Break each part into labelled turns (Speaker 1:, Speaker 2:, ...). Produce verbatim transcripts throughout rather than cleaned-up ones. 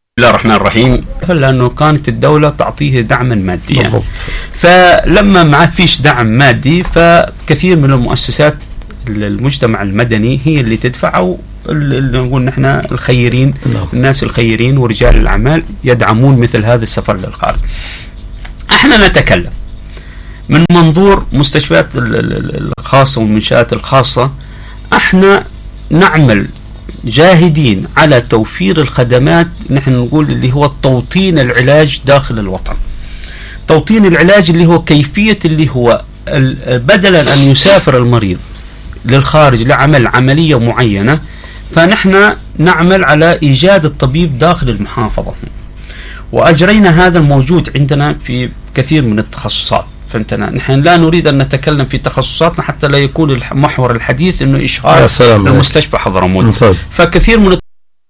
Speaker 1: الله الرحمن الرحيم. لأنه كانت الدولة تعطيه دعما ماديا
Speaker 2: بالضبط.
Speaker 1: فلما ما فيش دعم مادي فكثير من المؤسسات المجتمع المدني هي اللي تدفع، أو اللي نقول نحن الخيرين
Speaker 2: نعم.
Speaker 1: الناس الخيرين ورجال الأعمال يدعمون مثل هذا السفر للخارج. احنا نتكلم من منظور مستشفيات الخاصة والمنشآت الخاصة، احنا نعمل جاهدين على توفير الخدمات، نحن نقول اللي هو توطين العلاج داخل الوطن. توطين العلاج اللي هو كيفية اللي هو بدلا أن يسافر المريض للخارج لعمل عملية معينة، فنحن نعمل على إيجاد الطبيب داخل المحافظة، وأجرينا هذا الموجود عندنا في كثير من التخصصات. فهمتنا؟ نحن لا نريد أن نتكلم في تخصصاتنا حتى لا يكون محور الحديث إنه إشهار المستشفى حضرموت.
Speaker 2: ممتاز.
Speaker 1: فكثير من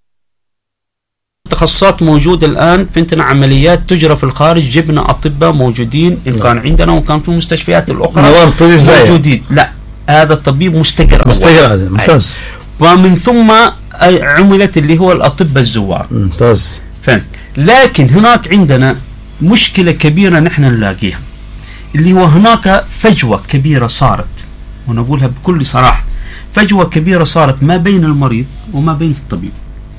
Speaker 1: التخصصات موجودة الآن. فهمتنا؟ عمليات تجرى في الخارج، جبنا أطباء موجودين إن كان عندنا وكان في المستشفيات الأخرى موجودين. لا، هذا الطبيب مستقر
Speaker 2: مستقر هذا. ممتاز.
Speaker 1: ومن ثم عملت اللي هو الأطباء الزوار.
Speaker 2: ممتاز.
Speaker 1: فهمت؟ لكن هناك عندنا مشكلة كبيرة نحن نلاقيها، اللي هو هناك فجوة كبيرة صارت، ونقولها بكل صراحة، فجوة كبيرة صارت ما بين المريض وما بين الطبيب،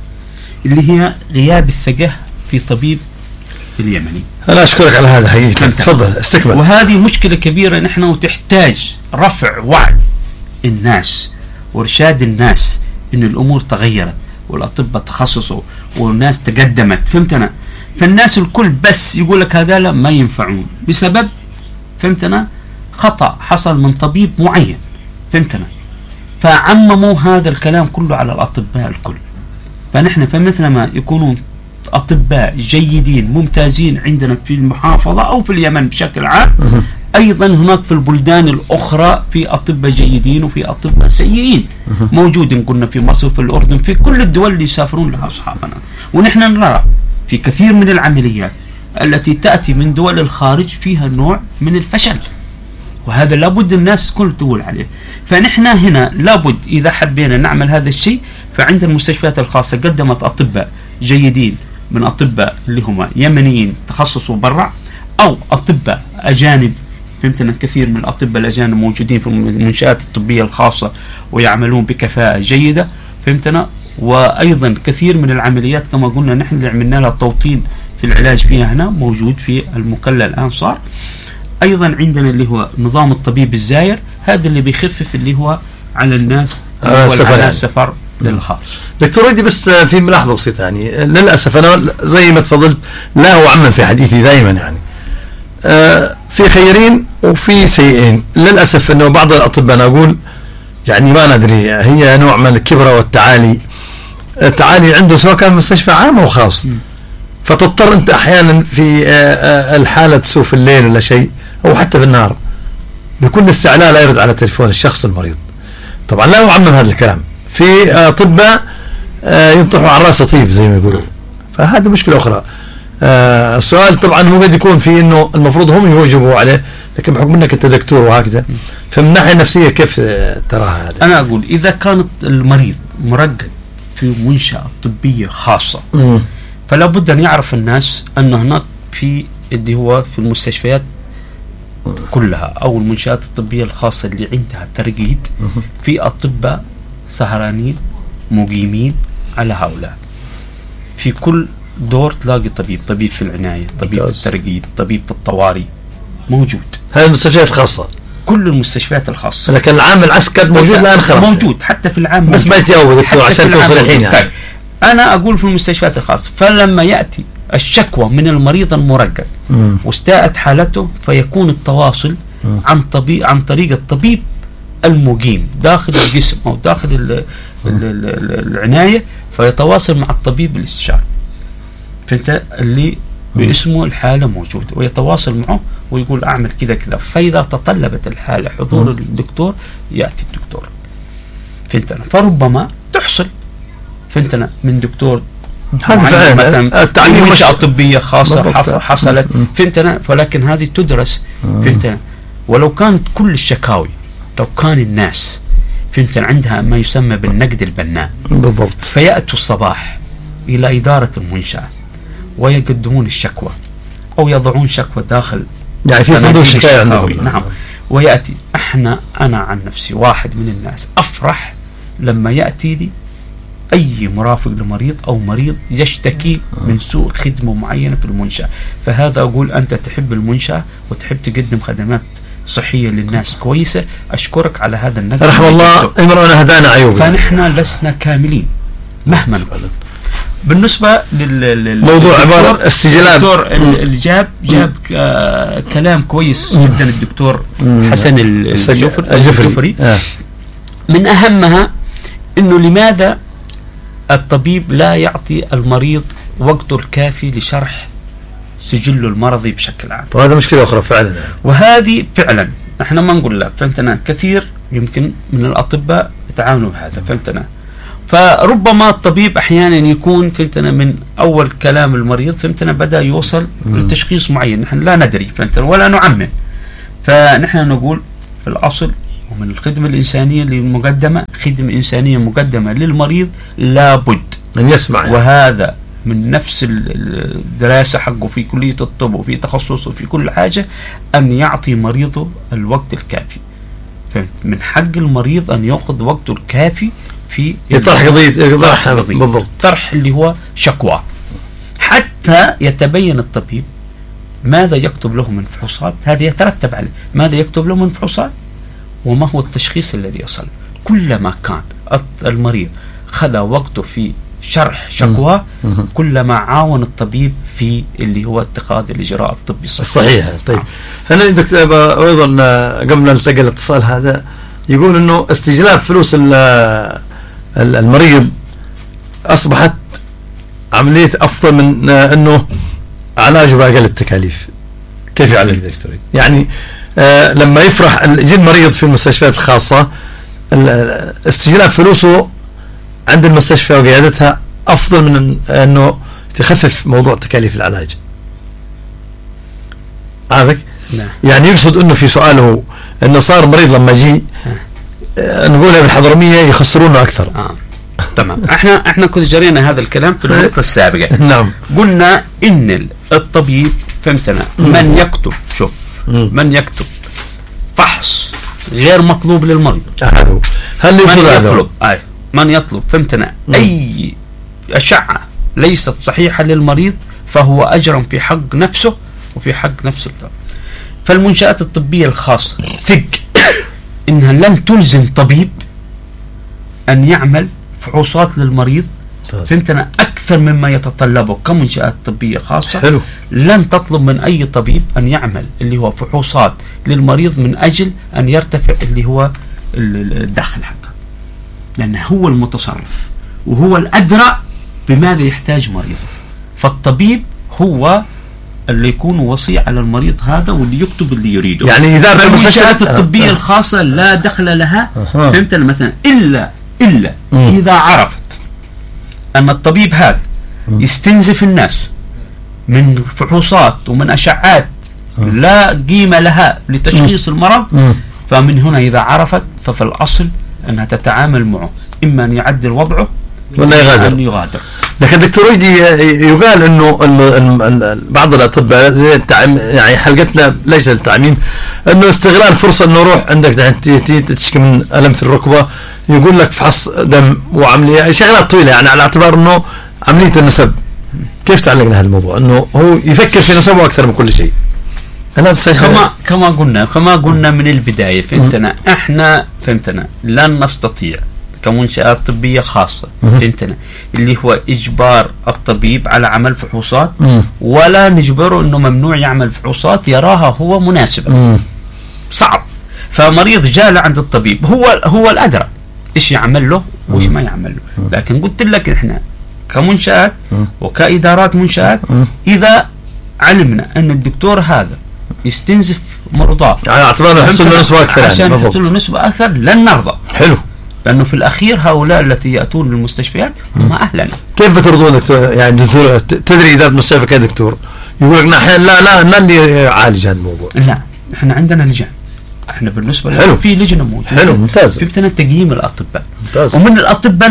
Speaker 1: اللي هي غياب الثقة في طبيب اليمني.
Speaker 2: أنا أشكرك على هذا حقيقة. تفضل استكمل.
Speaker 1: وهذه مشكلة كبيرة نحن، وتحتاج رفع وعي الناس وإرشاد الناس إن الأمور تغيرت والأطباء تخصصوا والناس تقدمت. فهمتنا؟ فالناس الكل بس يقول لك هذا لا ما ينفعون بسبب، فهمتنا، خطأ حصل من طبيب معين. فهمتنا؟ فعمموا هذا الكلام كله على الأطباء الكل. فنحن فمثل ما يكونون أطباء جيدين ممتازين عندنا في المحافظة أو في اليمن بشكل عام، أيضا هناك في البلدان الأخرى في أطباء جيدين وفي أطباء سيئين موجودين. كنا في مصر، في الأردن، في كل الدول اللي يسافرون لها أصحابنا. ونحن نرى في كثير من العمليات التي تأتي من دول الخارج فيها نوع من الفشل، وهذا لابد الناس كل تقول عليه. فنحن هنا لابد إذا حبينا نعمل هذا الشيء، فعند المستشفيات الخاصة قدمت أطباء جيدين من أطباء اللي هم يمنيين تخصصوا برا، أو أطباء أجانب. فهمتنا؟ كثير من الأطباء الأجانب موجودين في المنشآت الطبية الخاصة ويعملون بكفاءة جيدة. فهمتنا؟ وأيضا كثير من العمليات كما قلنا نحن اللي عملنا لها توطين في العلاج فيها هنا موجود في المكلا الآن صار. أيضا عندنا اللي هو نظام الطبيب الزاير، هذا اللي بيخفف اللي هو على الناس
Speaker 2: آه السفر,
Speaker 1: على السفر للخارج.
Speaker 2: دكتور ودي بس في ملاحظة بسيطة، يعني للأسف أنا زي ما تفضلت لا أعمم في حديثي دائما، يعني آه في خيرين وفي سيئين. للأسف أنه بعض الأطباء أنا أقول يعني ما ندري، هي نوع من الكبرى والتعالي. التعالي عنده سواء كان مستشفى عام أو خاص، فتضطر أنت أحيانا في الحالة تسوء في الليل ولا شيء أو حتى في النهار بكل استعلاء لا يرد على تليفون الشخص المريض. طبعا لا أعمم هذا الكلام، في أطباء ينطحوا على رأس طيب زي ما يقولوا، فهذا مشكلة أخرى. السؤال طبعا هو قد يكون في إنه المفروض هم يوجبوا عليه، لكن بحكم أنك أنت دكتور وهكذا، فمن الناحية النفسية كيف تراها هذا؟
Speaker 1: أنا أقول إذا كانت المريض مرقد في منشأة طبية خاصة،
Speaker 2: م.
Speaker 1: فلا بد أن يعرف الناس أن هناك في اللي هو في المستشفيات كلها أو المنشآت الطبية الخاصة اللي عندها ترقيد، في أطباء سهرانين مقيمين على هؤلاء. في كل دور تلاقي طبيب، طبيب في العناية، طبيب في الترقيد، طبيب في الطوارئ موجود.
Speaker 2: هذه المستشفيات الخاصة،
Speaker 1: كل المستشفيات الخاصة.
Speaker 2: لكن العام العسكري موجود الآن خلاص
Speaker 1: موجود، حتى في العام
Speaker 2: بس ما يتجاوز دكتور عشان تكون صريحين يعني.
Speaker 1: طيب أنا أقول في المستشفيات الخاصة، فلما يأتي الشكوى من المريض المرقد واستاءت حالته، فيكون التواصل مم. عن طبيب عن طريق الطبيب المقيم داخل الجسم أو داخل ال ال ال العناية، فيتواصل مع الطبيب الاستشاري فانت اللي باسمه الحالة موجودة، ويتواصل معه ويقول أعمل كذا كذا. فإذا تطلبت الحالة حضور مم. الدكتور، يأتي الدكتور فهمتنا. فربما تحصل فهمتنا من دكتور
Speaker 2: هذا
Speaker 1: مثلا التعليم منشأة طبية خاصة حصلت فهمتنا، ولكن هذه تدرس فهمتنا. ولو كانت كل الشكاوي، لو كان الناس فهمتنا عندها ما يسمى بالنقد البناء
Speaker 2: بالضبط،
Speaker 1: فيأتوا الصباح إلى إدارة المنشأة ويقدمون الشكوى أو يضعون شكوى داخل
Speaker 2: يعني في صندوق شكاية عندهم.
Speaker 1: نعم. ويأتي احنا أنا عن نفسي واحد من الناس أفرح لما يأتي لي أي مرافق لمريض أو مريض يشتكي من سوء خدمة معينة في المنشأة. فهذا أقول أنت تحب المنشأة وتحب تقدم خدمات صحية للناس كويسة، أشكرك على هذا النقد.
Speaker 2: رحم الله امرؤنا هدانا عيوب.
Speaker 1: فنحن لسنا كاملين مهما نقول. بالنسبة
Speaker 2: للموضوع عبارة استجلاب
Speaker 1: الدكتور اللي جاب جاب آه كلام كويس جدا الدكتور حسن الجفري, الجفري. آه. من أهمها إنه لماذا الطبيب لا يعطي المريض وقته الكافي لشرح سجله المرضي بشكل عام.
Speaker 2: وهذا مشكلة أخرى فعلا.
Speaker 1: وهذه فعلا احنا ما نقول لا، فهمتنا كثير يمكن من الأطباء يتعاونوا بهذا، فهمتنا. فربما الطبيب أحيانا يكون فهمتنا من أول كلام المريض فهمتنا بدأ يوصل لتشخيص معين، نحن لا ندري فهمتنا ولا نعمم. فنحن نقول في الأصل ومن الخدمة الإنسانية المقدمة خدمة إنسانية مقدمة للمريض لابد
Speaker 2: من يسمع يعني.
Speaker 1: وهذا من نفس الدراسة حقه في كلية الطب وفي تخصصه في كل حاجة أن يعطي مريضه الوقت الكافي. من حق المريض أن يأخذ وقته الكافي في
Speaker 2: يطرح قضية يطرح
Speaker 1: بالضبط طرح اللي هو شكوى، حتى يتبين الطبيب ماذا يكتب له من فحوصات. هذا يترتب عليه ماذا يكتب له من فحوصات وما هو التشخيص الذي يصل. كلما كان المريض خذ وقته في شرح شكوى كلما عاون الطبيب في اللي هو اتخاذ الإجراء الطبي الصحيح.
Speaker 2: صحيح. طيب هنا دكتور أيضا قبل نلتقي الاتصال هذا يقول إنه استجلاب فلوس المريض أصبحت عملية أفضل من أنه علاجه بأقل التكاليف. كيف يعالج دكتور؟ يعني آه لما يفرح يجي المريض في المستشفيات الخاصة استجلاب فلوسه عند المستشفى وقيادتها أفضل من أنه تخفف موضوع تكاليف العلاج. عارف؟ يعني يقصد أنه في سؤاله أنه صار مريض لما يجي آه نقولها بالحضرمية يخسرونه أكثر.
Speaker 1: آه. تمام. احنا احنا كنا جرينا هذا الكلام في النقطة السابقة.
Speaker 2: نعم.
Speaker 1: قلنا إن الطبيب فهمتنا من يكتب شوف من يكتب فحص غير مطلوب للمريض.
Speaker 2: هل
Speaker 1: من يطلب آه. من يطلب فهمتنا مم. أي أشعة ليست صحيحة للمريض فهو أجرم في حق نفسه وفي حق نفس الطبيب. فالمنشآت الطبية الخاصة ثق إنها لن تلزم طبيب أن يعمل فحوصات للمريض فهمتنا أكثر مما يتطلبه كمنشآت طبية خاصة.
Speaker 2: حلو.
Speaker 1: لن تطلب من أي طبيب أن يعمل اللي هو فحوصات للمريض من أجل أن يرتفع اللي هو الدخل حقه، لأنه هو المتصرف وهو الأدرى بماذا يحتاج مريضه. فالطبيب هو اللي يكون وصي على المريض هذا واللي يكتب اللي يريده.
Speaker 2: يعني إذا
Speaker 1: المنشآت الطبية آه. الخاصة لا دخل لها آه. فهمت مثلا إلا إلا مم. إذا عرفت أن الطبيب هذا مم. يستنزف الناس من فحوصات ومن أشعات مم. لا قيمة لها لتشخيص مم. المرض مم. فمن هنا إذا عرفت ففي الأصل أنها تتعامل معه إما أن يعدل وضعه
Speaker 2: ولا يغادر.
Speaker 1: أن يغادر.
Speaker 2: لكن دكتور وجدي يقال انه بعض الاطباء زي التعم يعني حلقتنا لجنه التعميم انه استغلال فرصه انه روح عندك تشكي من الم في الركبه يقول لك فحص دم وعمليه شغلات طويله يعني على اعتبار انه عمليه النسب. كيف تعلق لهذا الموضوع انه هو يفكر في نسبه اكثر من كل شيء؟
Speaker 1: أنا كما كما قلنا كما قلنا من البدايه فهمتنا احنا فهمتنا لن نستطيع كمنشآت طبية خاصة فهمتنا اللي هو إجبار الطبيب على عمل فحوصات مم. ولا نجبره أنه ممنوع يعمل فحوصات يراها هو مناسبة. مم. صعب. فمريض جاء عند الطبيب هو هو الأدرى إيش يعمل له وإيش ما يعمل له. لكن قلت لك إحنا كمنشآت وكإدارات منشآت إذا علمنا أن الدكتور هذا يستنزف مرضاه
Speaker 2: على اعتبار يحصل له نسبة أكثر
Speaker 1: عشان يحصل له نسبة أكثر لن نرضى.
Speaker 2: حلو.
Speaker 1: لأنه في الأخير هؤلاء التي يأتون للمستشفيات هم أهلنا.
Speaker 2: كيف بترضون دكتور يعني دكتور تدري إدارة المستشفى كدكتور يقول لك نحن لا لا لن يعالج هذا الموضوع.
Speaker 1: لا إحنا عندنا لجان. إحنا بالنسبة لنا في لجنة موجودة.
Speaker 2: حلو ممتاز.
Speaker 1: في مثلا تقييم الأطباء.
Speaker 2: ممتاز.
Speaker 1: ومن الأطباء نفسه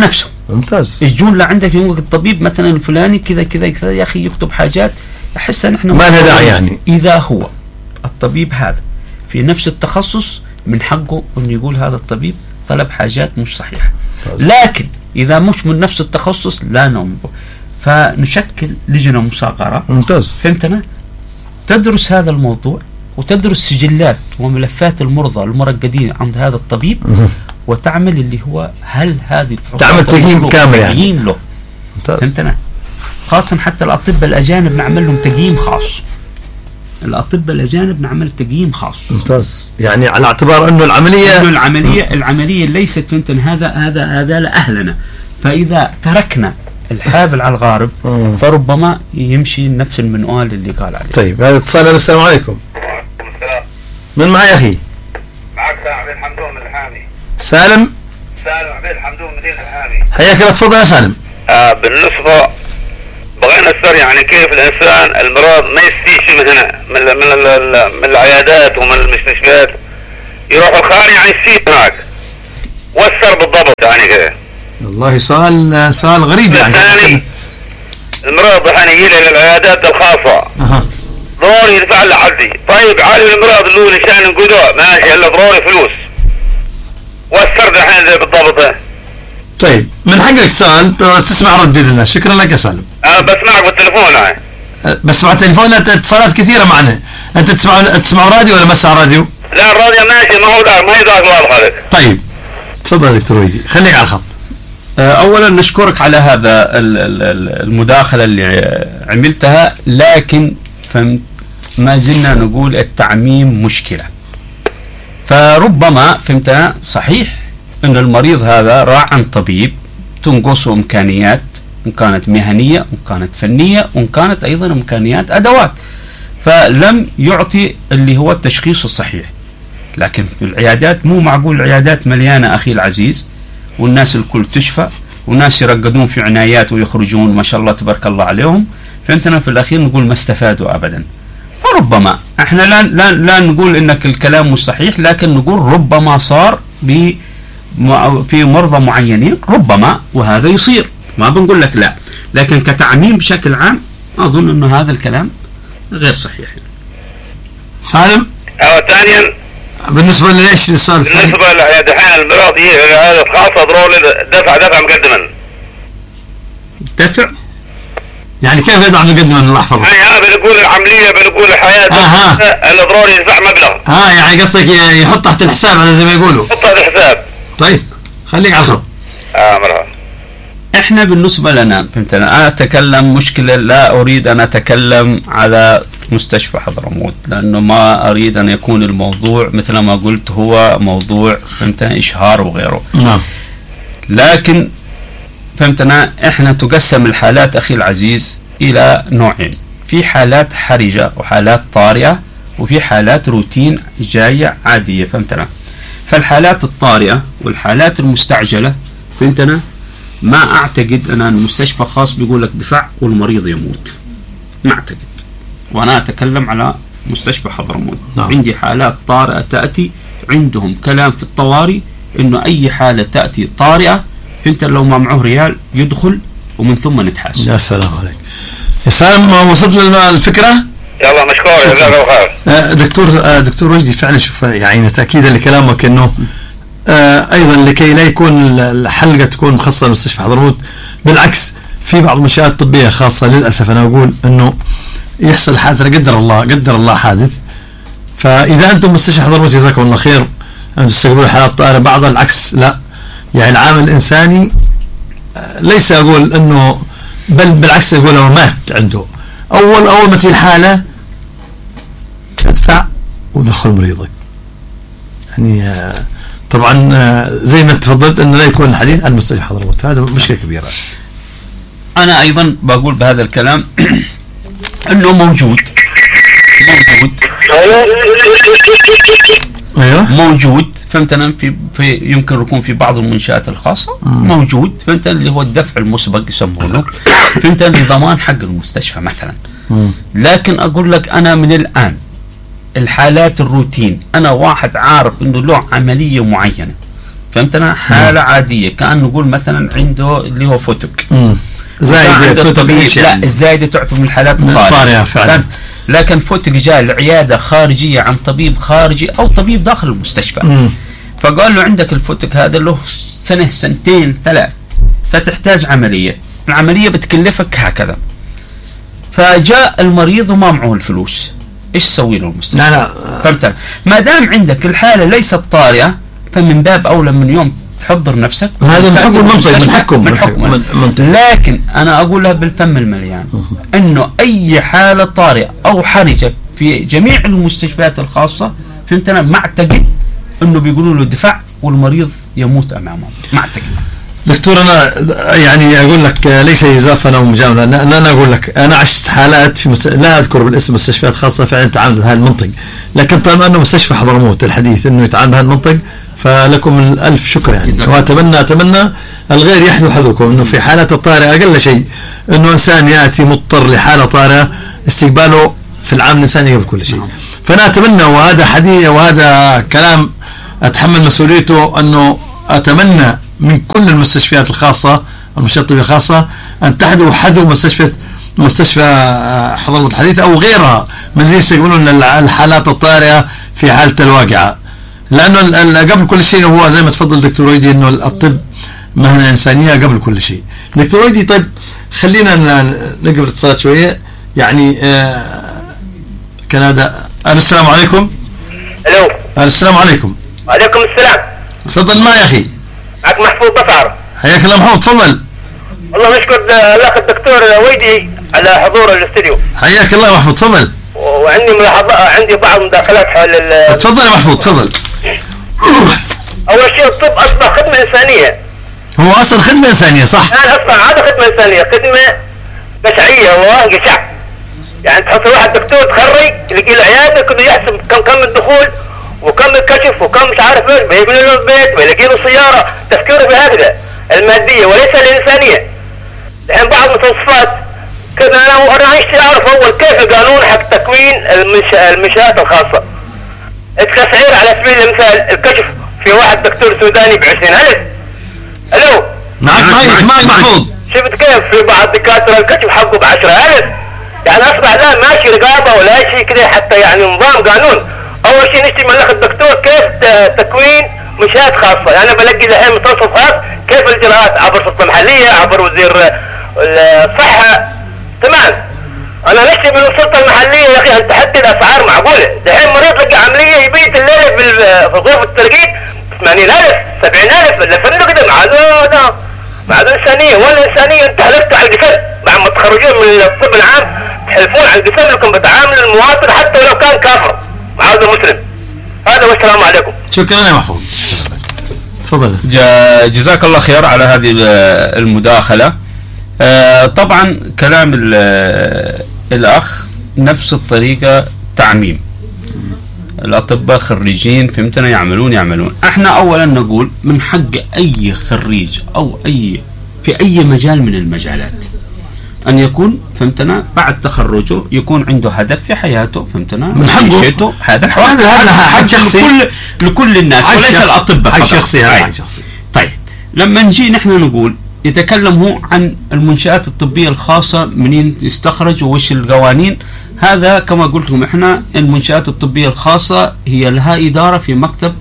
Speaker 2: ممتاز.
Speaker 1: يجون لعندك يقول الطبيب مثلا الفلاني كذا كذا كذا، يا اخي يكتب حاجات احس ان احنا
Speaker 2: ما لها داعي. يعني
Speaker 1: اذا هو الطبيب هذا في نفس التخصص من حقه انه يقول هذا الطبيب طلب حاجات مش صحيحه. ممتاز. لكن اذا مش من نفس التخصص لا ننبه، فنشكل لجنه مصغره.
Speaker 2: ممتاز.
Speaker 1: فهمتنا؟ تدرس هذا الموضوع وتدرس سجلات وملفات المرضى المرقدين عند هذا الطبيب، م- وتعمل اللي هو هل هذه
Speaker 2: تعمل تقييم كامل يعني.
Speaker 1: تقييم له. فهمتنا؟ خاصة حتى الأطباء الأجانب نعمل لهم تقييم خاص. الأطباء الأجانب نعمل تقييم خاص.
Speaker 2: ممتاز. يعني على اعتبار أنه العملية
Speaker 1: إنه العملية العملية ليست فهمتنا هذا هذا هذا لأهلنا، فإذا تركنا الحابل على الغارب مم. فربما يمشي نفس المنوال اللي قال عليه.
Speaker 2: طيب هذا اتصال. السلام عليكم.
Speaker 3: وعليكم السلام.
Speaker 2: من معي أخي؟
Speaker 3: معك سالم عبيد حمدون من الحامي.
Speaker 2: سالم؟
Speaker 3: سالم عبيد حمدون مدينة الحامي.
Speaker 2: حياك الله، تفضل يا سالم.
Speaker 3: آه بالنسبة بغينا نسأل يعني كيف الإنسان المرض ما يستيش من هنا من ال من ال من العيادات ومن المستشفيات يروح الخارج يعني يستيش هناك. وسر بالضبط يعني كذا.
Speaker 2: والله سؤال سؤال غريب يعني.
Speaker 3: الثاني المرض الحين يجي إلى العيادات الخاصة.
Speaker 2: أها.
Speaker 3: ضروري يدفع له حدي. طيب عالم المرض له لسان نقوله ماشي إلا ضروري فلوس. وسر الحين زي بالضبط.
Speaker 2: طيب من حقك تسأل تسمع رد بإذن الله. شكرا لك يا سالم.
Speaker 3: أنا بسمعك بالتليفون. أنا
Speaker 2: بسمع التليفون. اتصالات كثيرة معنا. أنت تسمع تسمع الراديو ولا مسمع الراديو؟
Speaker 3: لا الراديو ماشي، ما هو ذاك ما هي ذاك واضح عليك.
Speaker 2: طيب تفضل دكتور ويزي، خليك على الخط.
Speaker 1: أولا نشكرك على هذا المداخلة اللي عملتها، لكن ما زلنا نقول التعميم مشكلة. فربما فهمتنا صحيح أن المريض هذا راح عن طبيب تنقصه إمكانيات، إن كانت مهنية وإن كانت فنية وإن كانت أيضا إمكانيات أدوات، فلم يعطي اللي هو التشخيص الصحيح. لكن في العيادات مو معقول العيادات مليانة أخي العزيز والناس الكل تشفى وناس يرقدون في عنايات ويخرجون ما شاء الله تبارك الله عليهم، فهمتنا؟ في الأخير نقول ما استفادوا أبدا. فربما احنا لا لا لا نقول انك الكلام مش صحيح، لكن نقول ربما صار ب في مرضى معينين ربما، وهذا يصير، ما بنقول لك لا، لكن كتعميم بشكل عام اظن انه هذا الكلام غير صحيح.
Speaker 2: سالم.
Speaker 3: أو ثانيا
Speaker 2: بالنسبة ليش للسؤال الثاني؟
Speaker 3: بالنسبة لدحين المرض يجي العيادات الخاصة ضروري دفع دفع مقدما.
Speaker 1: دفع؟
Speaker 2: يعني كيف يدفع مقدما الله يحفظك؟
Speaker 3: يعني ها بنقول العملية بنقول الحياة اللي ضروري يدفع مبلغ.
Speaker 2: ها يعني قصدك يحط تحت الحساب على زي ما يقولوا.
Speaker 3: يحط تحت الحساب.
Speaker 2: طيب خليك على الخط.
Speaker 3: اه مرحبا.
Speaker 1: احنا بالنسبة لنا فهمتنا، انا اتكلم مشكلة، لا اريد ان اتكلم على مستشفى حضرموت، لانه ما اريد ان يكون الموضوع مثل ما قلت هو موضوع فهمتنا اشهار وغيره.
Speaker 2: نعم.
Speaker 1: لكن فهمتنا احنا تقسم الحالات اخي العزيز الى نوعين، في حالات حرجة وحالات طارئة، وفي حالات روتين جاية عادية. فهمتنا؟ فالحالات الطارئة والحالات المستعجلة فهمتنا ما اعتقد ان المستشفى خاص بيقول لك دفع والمريض يموت، ما اعتقد. وانا اتكلم على مستشفى حضرموت.
Speaker 2: نعم.
Speaker 1: عندي حالات طارئة تأتي، عندهم كلام في الطوارئ انه اي حالة تأتي طارئة فهمت لو ما معه ريال يدخل ومن ثم نتحاسب.
Speaker 2: يا سلام عليك يا سلام. وصلت للفكرة.
Speaker 3: يلا مشكور جزاك الله خير.
Speaker 2: دكتور دكتور وجدي فعلا شوف يعني تأكيدا لكلامك انه ايضا لكي لا يكون الحلقة تكون مخصصة لمستشفى حضرموت، بالعكس في بعض المنشآت الطبية خاصة للأسف أنا أقول أنه يحصل حادث، قدر الله قدر الله حادث، فإذا أنتم مستشفى حضرموت جزاكم الله خير أن تستقبلوا حالات طائرة، بعض العكس لا، يعني العامل الإنساني ليس أقول أنه بل بالعكس يقول هو مات عنده. أول أول ما تجي الحالة ادفع ودخل مريضك. يعني طبعا زي ما تفضلت أنه لا يكون الحديث عن مستشفى حضرموت، هذا مشكلة كبيرة.
Speaker 1: أنا أيضا بقول بهذا الكلام أنه موجود موجود
Speaker 2: أيوه
Speaker 1: موجود فهمتنا في, في يمكن يكون في بعض المنشآت الخاصة مم. موجود فهمتنا اللي هو الدفع المسبق يسمونه فهمتنا لضمان حق المستشفى مثلا.
Speaker 2: مم.
Speaker 1: لكن أقول لك أنا من الآن الحالات الروتين، أنا واحد عارف أنه له عملية معينة فهمتنا؟ حالة عادية كأن نقول مثلا عنده اللي هو فوتك
Speaker 2: زايدة
Speaker 1: الطبيب، لا الزايدة تعتبر من الحالات الطارئة
Speaker 2: فعلا.
Speaker 1: لكن فوتك جاء العيادة خارجية عن طبيب خارجي أو طبيب داخل المستشفى، مم. فقال له عندك الفوتك هذا له سنة سنتين ثلاث، فتحتاج عملية، العملية بتكلفك هكذا. فجاء المريض وما معه الفلوس، ايش تسوي له المستشفى؟
Speaker 2: لا لا
Speaker 1: فهمت؟ ما دام عندك الحالة ليست طارئة فمن باب أولى من يوم تحضر نفسك.
Speaker 2: هذا من حكم المنطق، من حكم
Speaker 1: من حكم لكن أنا أقولها بالفم المليان إنه أي حالة طارئة أو حرجة في جميع المستشفيات الخاصة، فهمتنا، ما أعتقد إنه بيقولوا له دفع والمريض يموت أمامه، ما أعتقد.
Speaker 2: دكتور أنا يعني أقول لك ليس إضافة أو مجاملة، أنا أنا أقول لك أنا عشت حالات في مست... لا أذكر بالاسم مستشفيات خاصة فعلا تعامل بهذا المنطق، لكن طالما أنه مستشفى حضرموت الحديث إنه يتعامل بهذا المنطق فلكم الألف شكر يعني. وأتمنى أتمنى الغير يحذو حذوكم إنه في حالات الطارئة أقل شيء إنه إنسان يأتي مضطر لحالة طارئة استقباله في العام الإنساني قبل كل شيء. فأنا أتمنى، وهذا حديث وهذا كلام أتحمل مسؤوليته، أنه أتمنى من كل المستشفيات الخاصة المستشفيات الطبية الخاصة أن تحذو حذو مستشفى مستشفى حضرموت الحديث أو غيرها من اللي يستقبلون الحالات الطارئة في حالة الواقعة، لأنه قبل كل شيء هو زي ما تفضل دكتور ويدي إنه الطب مهنة إنسانية قبل كل شيء. دكتور ويدي طيب خلينا نقبل اتصالات شوية يعني. آه كندا. السلام عليكم.
Speaker 4: الو.
Speaker 2: السلام عليكم.
Speaker 4: وعليكم السلام.
Speaker 2: تفضل ما يا أخي.
Speaker 4: معك محفوظ بطعر.
Speaker 2: حياك الله محمود، تفضل.
Speaker 4: والله نشكر الأخ الدكتور ويدي على حضور الاستديو.
Speaker 2: حياك الله محفوظ، تفضل.
Speaker 4: وعندي ملاحظة، عندي بعض مداخلات حول ال
Speaker 2: تفضل يا محفوظ تفضل.
Speaker 4: أول شيء الطب أصبح خدمة إنسانية.
Speaker 2: هو أصلا خدمة إنسانية صح؟
Speaker 4: الآن أصبح هذا خدمة إنسانية، خدمة بشعية وجشع. يعني تحصل واحد دكتور تخرج يلاقي له عيادة كله يحسب كم كم الدخول وكم الكشف وكم مش عارف ايش، بيجيب له البيت ويلاقي له سيارة، تفكيره بهكذا المادية وليس الإنسانية. الحين بعض المتوصفات كذا أنا أنا عايش أعرف أول كيف القانون حق تكوين المنشأ المنشآت الخاصة. كسعير على سبيل المثال الكشف في واحد دكتور سوداني بعشرين ألف. ألو.
Speaker 2: معك معك اسمعك محفوظ.
Speaker 4: شفت كيف في بعض الدكاترة الكشف حقه بعشرة ألف. يعني أصبح لا ماشي رقابة ولا شيء كده حتى يعني نظام قانون. أول شيء نشتي من الأخ الدكتور كيف تكوين منشآت خاصة، يعني بلاقي الحين متصف خاص كيف الإجراءات عبر السلطة المحلية عبر وزير الصحة. تمام. أنا نشتي من السلطة المحلية يا أخي أن تحدد أسعار معقولة. الحين مريض لقى عملية يبيت الليلة في غرفة الترقيق ثمانين ألف سبعين ألف الفندق كده معلومة معلومة إنسانية ولا إنسانية. أنت حلفت على القسم بعد ما تخرجون من الطب العام تحلفون على القسم لكم بتعامل المواطن حتى لو كان كافر مع هذا مسلم. هذا والسلام عليكم.
Speaker 2: شكرا يا محفوظ. تفضل.
Speaker 1: جزاك الله خير على هذه المداخلة. آه طبعا كلام الأخ نفس الطريقة تعميم. الأطباء خريجين فهمتنا يعملون يعملون احنا أولا نقول من حق أي خريج أو أي في أي مجال من المجالات أن يكون فهمتنا بعد تخرجه يكون عنده هدف في حياته فهمتنا
Speaker 2: من حقه.
Speaker 1: هذا
Speaker 2: هذا حق شخصي
Speaker 1: لكل لكل الناس وليس الأطباء
Speaker 2: حق شخصي. هذا حق شخصي.
Speaker 1: طيب لما نجي نحن نقول يتكلم هو عن المنشآت الطبية الخاصة منين يستخرج ووش القوانين، هذا كما قلت لكم احنا المنشآت الطبية الخاصة هي لها إدارة في مكتب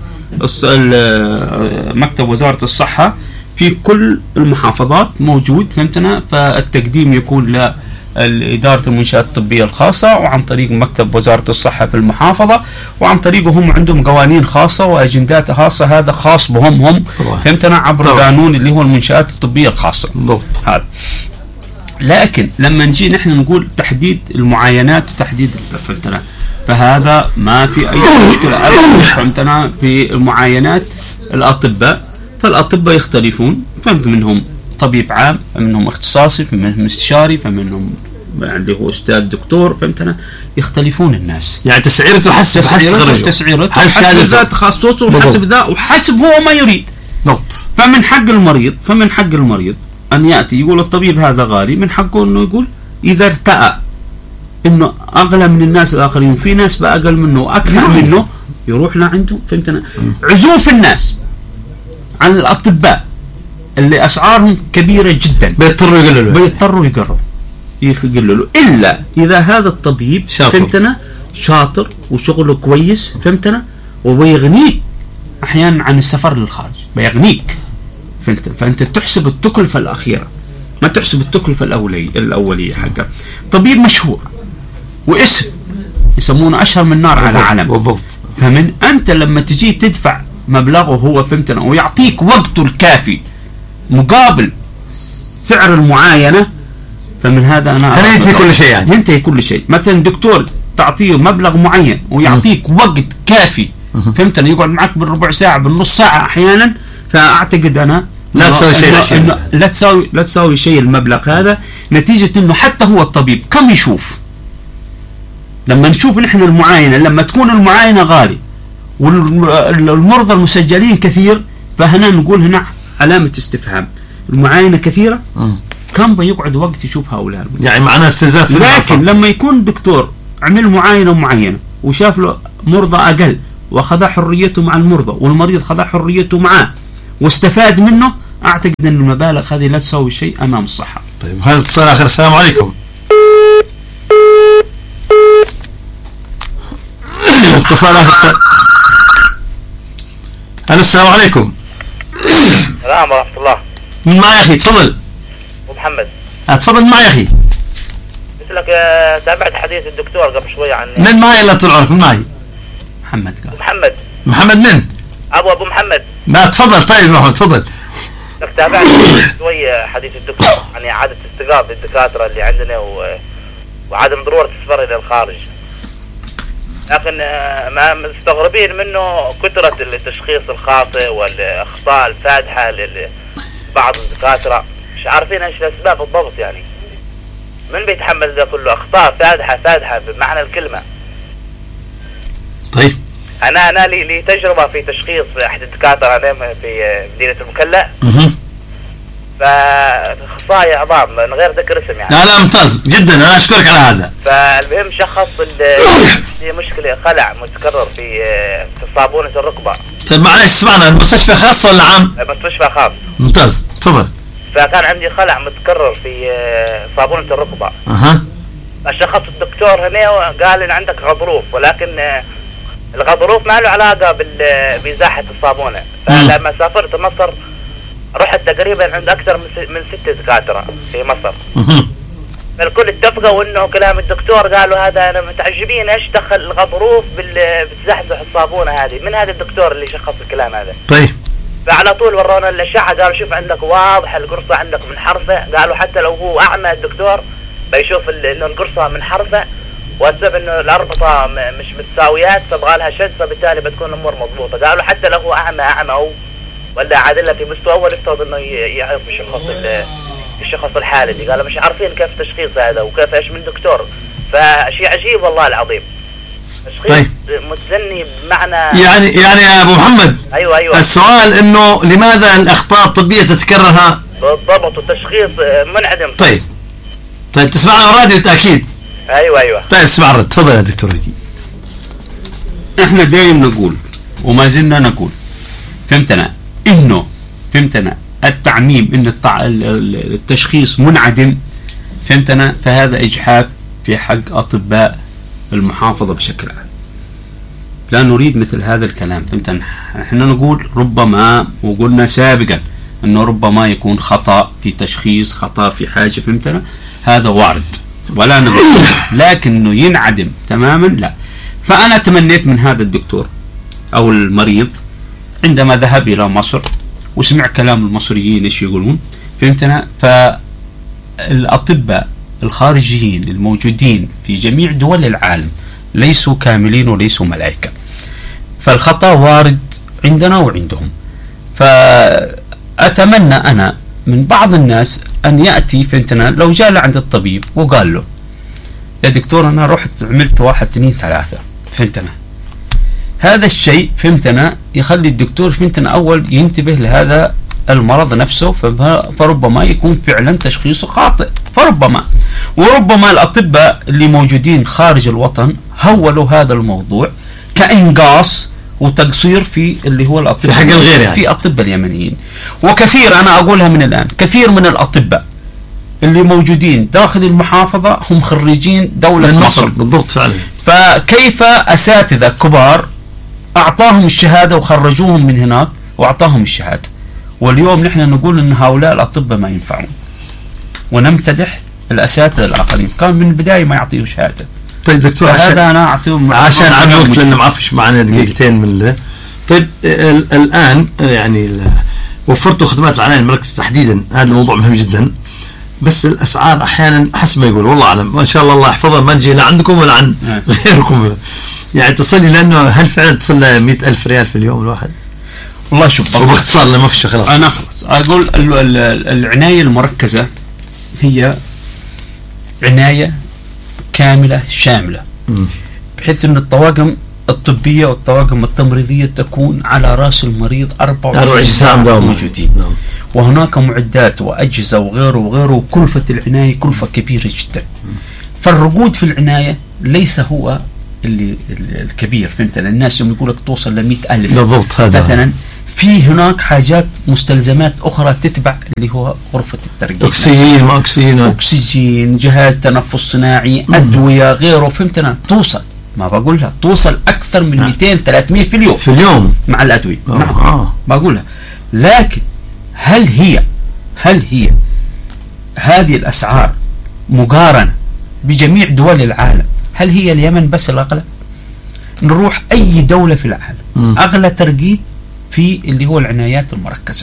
Speaker 1: مكتب وزارة الصحة في كل المحافظات موجود فهمتنا، فالتقديم يكون لإدارة المنشآت الطبية الخاصة وعن طريق مكتب وزارة الصحة في المحافظة، وعن طريقه هم عندهم قوانين خاصة وأجندات خاصة هذا خاص بهم هم فهمتنا عبر طبعا. قانون اللي هو المنشآت الطبية الخاصة
Speaker 2: بالضبط
Speaker 1: هذا. لكن لما نجي نحن نقول تحديد المعاينات وتحديد فهمتنا فهذا ما في أي مشكلة أبدا فهمتنا. في المعاينات الأطباء فالأطباء يختلفون، فمنهم طبيب عام، فمنهم اختصاصي، فمنهم استشاري، فمنهم اللي هو أستاذ دكتور فهمتنا، يختلفون الناس.
Speaker 2: يعني تسعيرته حسب
Speaker 1: تسعيرته تسعيرته حسب ذا تخصصه وحسب ذا وحسب هو ما يريد.
Speaker 2: نقط.
Speaker 1: فمن حق المريض فمن حق المريض أن يأتي يقول الطبيب هذا غالي، من حقه أنه يقول إذا ارتأى أنه أغلى من الناس الآخرين في ناس بأقل منه وأكثر منه يروح لعنده فهمتنا. عزوف الناس عن الأطباء اللي أسعارهم كبيرة جدا
Speaker 2: بيضطروا يقللوا
Speaker 1: بيضطروا يقرروا يقللوا إلا إذا هذا الطبيب
Speaker 2: شاطر.
Speaker 1: فهمتنا شاطر وشغله كويس فهمتنا وبيغنيك أحيانا عن السفر للخارج بيغنيك فهمت. فأنت تحسب التكلفة الأخيرة ما تحسب التكلفة الأولية الأولية حقا. طبيب مشهور واسم يسمونه أشهر من نار على علم
Speaker 2: بالضبط.
Speaker 1: فمن أنت لما تجي تدفع مبلغه هو فهمتنا ويعطيك وقته الكافي مقابل سعر المعاينة فمن هذا أنا
Speaker 2: هل ينتهي كل شيء يعني
Speaker 1: ينتهي كل شيء. مثلا دكتور تعطيه مبلغ معين ويعطيك م. وقت كافي فهمتنا يقعد معك بالربع ساعة بالنص ساعة أحيانا فأعتقد أنا
Speaker 2: لا تسوي شيء
Speaker 1: لا تسوي لا تسوي شيء المبلغ هذا نتيجة إنه حتى هو الطبيب كم يشوف لما نشوف نحن المعاينة لما تكون المعاينة غالي والمرضى المسجلين كثير فهنا نقول هنا علامة استفهام. المعاينة كثيرة
Speaker 2: م.
Speaker 1: كم بيقعد وقت يشوف هؤلاء
Speaker 2: يعني معناه استنزاف.
Speaker 1: لكن لما يكون دكتور عمل معاينة معينة وشاف له مرضى أقل وخذ حريته مع المرضى والمريض خذ حريته معاه واستفاد منه أعتقد أن المبالغ هذه لا تسوي شيء أمام الصحة.
Speaker 2: طيب هذا اتصال آخر. السلام عليكم. اتصال آخر. هلا السلام عليكم.
Speaker 4: السلام ورحمة الله.
Speaker 2: من معي يا أخي تفضل.
Speaker 4: أبو محمد.
Speaker 2: تفضل معي يا أخي.
Speaker 4: مثلك تابعت حديث الدكتور قبل شوي عن
Speaker 2: من معي لا طول عمرك من معي؟
Speaker 1: محمد قال.
Speaker 4: محمد.
Speaker 2: محمد من؟
Speaker 4: أبو أبو محمد.
Speaker 2: ما تفضل. طيب محمد تفضل.
Speaker 4: لك تابعت شوي حديث الدكتور عن إعادة استيقاظ الدكاترة اللي عندنا و... وعدم ضرورة السفر إلى الخارج. لكن ما مستغربين منه كثرة التشخيص الخاطئ والأخطاء الفادحة لبعض الدكاترة مش عارفين ايش الأسباب بالضبط يعني. من بيتحمل ذا كله أخطاء فادحة فادحة بمعنى الكلمة.
Speaker 2: طيب
Speaker 4: أنا أنا لي لي تجربة في تشخيص أحد الدكاترة أنا في مدينة المكلا.
Speaker 2: اها.
Speaker 4: فأخصائي عظام من غير ذكر اسم يعني.
Speaker 2: لا لا ممتاز جدا أنا أشكرك على هذا.
Speaker 4: فالمهم شخص في مشكلة خلع متكرر في في صابونة الركبة.
Speaker 2: طيب معلش اسمعنا المستشفى خاص ولا عام؟
Speaker 4: مستشفى خاص.
Speaker 2: ممتاز تفضل.
Speaker 4: فكان عندي خلع متكرر في صابونة الركبة.
Speaker 2: اها.
Speaker 4: فشخص الدكتور هنا وقال إن عندك غضروف ولكن الغضروف ما له علاقة بإزاحة الصابونة. فلما سافرت مصر رحت تقريبا عند أكثر من ستة دكاترة في مصر.
Speaker 2: اها.
Speaker 4: فالكل اتفقوا إنه كلام الدكتور قالوا هذا أنا متعجبين إيش دخل الغضروف بالزحزح الصابونة هذه من هذا الدكتور اللي شخص الكلام هذا.
Speaker 2: طيب.
Speaker 4: فعلى طول ورونا الأشعة قالوا شوف عندك واضح القرصة عندك منحرفة. قالوا حتى لو هو أعمى الدكتور بيشوف إنه القرصة منحرفة والسبب إنه الأربطة مش متساويات فبغى لها شد فبالتالي بتكون الأمور مضبوطة. قالوا حتى لو هو أعمى أعمى أو ولا عادلة في مستوى أول يفترض إنه يعرف الشخص الشخص الحالة دي. قالوا مش عارفين كيف تشخيص هذا وكيف إيش من دكتور. فشيء عجيب والله العظيم. تشخيص
Speaker 2: طيب.
Speaker 4: متزني بمعنى
Speaker 2: يعني يعني يا أبو محمد.
Speaker 4: أيوة أيوة.
Speaker 2: السؤال إنه لماذا الأخطاء الطبية تتكرر؟
Speaker 4: بالضبط والتشخيص منعدم.
Speaker 2: طيب. طيب تسمعنا راديو أكيد.
Speaker 4: أيوة أيوة.
Speaker 2: طيب اسمع الرد تفضل يا دكتور هدي.
Speaker 1: احنا دايم نقول وما زلنا نقول فهمتنا انه فهمتنا التعميم ان التع... التشخيص منعدم فهمتنا فهذا اجحاف في حق اطباء المحافظة بشكل عام. لا نريد مثل هذا الكلام فهمتنا. احنا نقول ربما وقلنا سابقا انه ربما يكون خطأ في تشخيص خطأ في حاجة فهمتنا هذا وارد ولا نقول لكن انه ينعدم تماما لا. فانا تمنيت من هذا الدكتور او المريض عندما ذهب الى مصر وسمع كلام المصريين ايش يقولون فهمتنا. فالاطباء الخارجيين الموجودين في جميع دول العالم ليسوا كاملين وليسوا ملائكة. فالخطأ وارد عندنا وعندهم. فأتمنى أنا من بعض الناس أن يأتي فهمتنا لو جاء عند الطبيب وقال له يا دكتور أنا رحت عملت واحد اثنين ثلاثة فهمتنا. هذا الشيء فهمتنا يخلي الدكتور فهمتنا أول ينتبه لهذا المرض نفسه. فربما يكون فعلا تشخيصه خاطئ فربما وربما الأطباء اللي موجودين خارج الوطن هولوا هذا الموضوع كإنقاص وتقصير في اللي هو الأطباء
Speaker 2: في حق الغير يعني.
Speaker 1: في أطباء اليمنيين. وكثير أنا أقولها من الآن، كثير من الأطباء اللي موجودين داخل المحافظة هم خريجين دولة
Speaker 2: من
Speaker 1: مصر.
Speaker 2: مصر بالضبط فعلا.
Speaker 1: فكيف أساتذة كبار أعطاهم الشهادة وخرجوهم من هناك وأعطاهم الشهادة، واليوم نحن نقول أن هؤلاء الأطباء ما ينفعون ونمتدح الأساتذة الآخرين كان من البداية ما يعطيه شهادة.
Speaker 2: طيب دكتور،
Speaker 1: هذا أنا أعطيه
Speaker 2: عشان عن الوقت لأنه معفش معنا دقيقتين من له. طيب الآن يعني وفرتوا خدمات العناية المركز تحديدا، هذا الموضوع مهم جدا، بس الأسعار أحيانا حسب ما يقول والله أعلم، ما شاء الله الله يحفظها ما نجي لا عندكم ولا عن غيركم يعني تصلي، لأنه هل فعلا تصل مئة ألف ريال في اليوم الواحد؟
Speaker 1: والله شوف
Speaker 2: وباختصار لما فيش خلاص
Speaker 1: أنا خلاص أقول العناية المركزة هي عناية كاملة شاملة، بحيث أن الطواقم الطبية والطواقم التمريضية تكون على رأس المريض أربعة وعشرين ساعة موجودين، وهناك معدات وأجهزة وغيره وغيره، وكلفة العناية كلفة كبيرة جدا. فالرقود في العناية ليس هو اللي الكبير، فهمت؟ الناس يوم يقولك توصل لمئة ألف
Speaker 2: بالضبط، هذا
Speaker 1: مثلا في هناك حاجات مستلزمات أخرى تتبع اللي هو غرفة الترقية،
Speaker 2: أكسجين ما أكسجين
Speaker 1: أكسجين، جهاز تنفس صناعي، أدوية غيره، فهمتنا؟ توصل ما بقولها توصل أكثر من مئتين ثلاثمئة في اليوم
Speaker 2: في اليوم
Speaker 1: مع الأدوية.
Speaker 2: آه.
Speaker 1: نعم
Speaker 2: آه.
Speaker 1: بقولها، لكن هل هي هل هي هذه الأسعار مقارنة بجميع دول العالم؟ هل هي اليمن بس الأغلى؟ نروح أي دولة في العالم م. أغلى ترقية في اللي هو العنايات المركزة.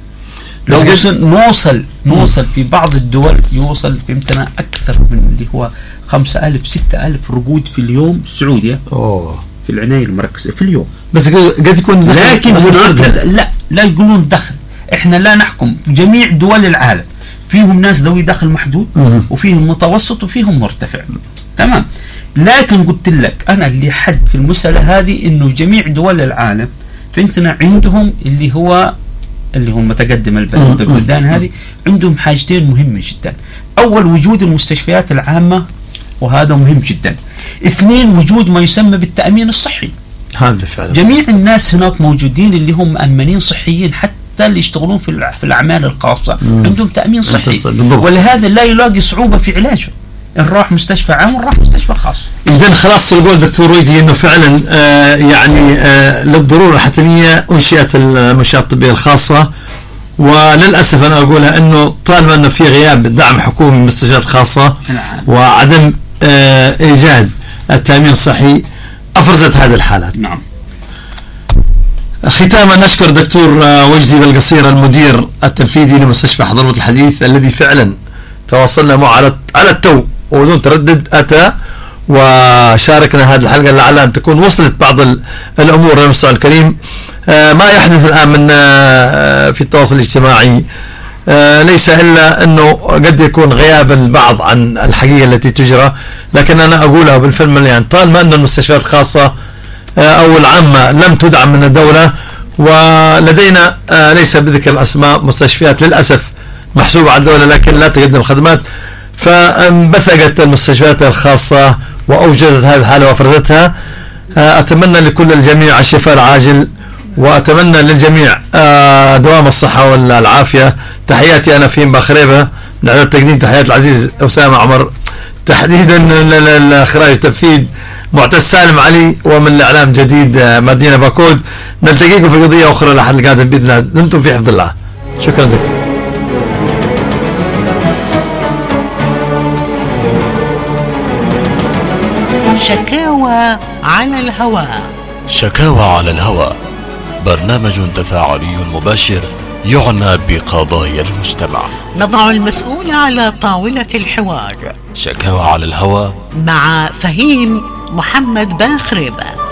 Speaker 1: لو نوصل نوصل في بعض الدول يوصل فهمتنا أكثر من اللي هو خمسة ألف ستة ألف رقود في اليوم السعودية
Speaker 2: أوه.
Speaker 1: في العناية المركزة في اليوم.
Speaker 2: بس قد يكون
Speaker 1: لكن لا لا يقولون دخل، احنا لا نحكم جميع دول العالم، فيهم ناس ذوي دخل محدود
Speaker 2: مم.
Speaker 1: وفيهم متوسط وفيهم مرتفع، تمام. لكن قلت لك أنا اللي حد في المسألة هذه إنه جميع دول العالم فهمتنا عندهم اللي هو اللي هم متقدم البلدان هذه عندهم حاجتين مهمة جدا. أول وجود المستشفيات العامة وهذا مهم جدا. اثنين وجود ما يسمى بالتأمين الصحي.
Speaker 2: هذا فعلا
Speaker 1: جميع الناس هناك موجودين اللي هم مأمنين صحيين، حتى اللي يشتغلون في في الأعمال الخاصة مم. عندهم تأمين صحي، ولهذا لا يلاقي صعوبة في علاجه إن راح مستشفى عام وراح مستشفى خاص.
Speaker 2: إذن خلاص القول دكتور رويدي إنه فعلا آه يعني آه للضرورة الحتمية أنشئت المنشآت الطبية الخاصة، وللأسف أنا أقولها إنه طالما إنه في غياب دعم حكومي من المستشفيات الخاصة وعدم آه إيجاد التأمين الصحي أفرزت هذه الحالات.
Speaker 1: نعم.
Speaker 2: ختاما نشكر دكتور وجدي بالقصير المدير التنفيذي لمستشفى حضرموت الحديث الذي فعلا تواصلنا معه على على التو وبدون تردد أتى وشاركنا هذه الحلقة لعلها أن تكون وصلت بعض الأمور للمستمع الكريم. ما يحدث الآن من في التواصل الاجتماعي ليس إلا أنه قد يكون غياب البعض عن الحقيقة التي تجرى، لكن أنا أقولها بالفيلم يعني طالما أن المستشفيات الخاصة أو العامة لم تدعم من الدولة، ولدينا ليس بذكر الأسماء مستشفيات للأسف محسوبة على الدولة لكن لا تقدم خدمات، فانبثقت المستشفيات الخاصة وأوجدت هذه الحالة وفرزتها. أتمنى لكل الجميع الشفاء العاجل، وأتمنى للجميع دوام الصحة والعافية. تحياتي أنا فيم باخريبة من إعداد تقديم، تحيات العزيز أسامة عمر، تحديدا للإخراج والتنفيذ معتز سالم علي، ومن الإعلام جديد مدينة باكود. نلتقيكم في قضية أخرى لحد القادم بإذن الله، دمتم في حفظ الله. شكرا دكتور.
Speaker 5: شكاوى على الهواء.
Speaker 6: شكاوى على الهواء برنامج تفاعلي مباشر يعنى بقضايا المجتمع.
Speaker 5: نضع المسؤول على طاولة الحوار.
Speaker 6: شكاوى على الهواء
Speaker 5: مع فهيم محمد باخربة.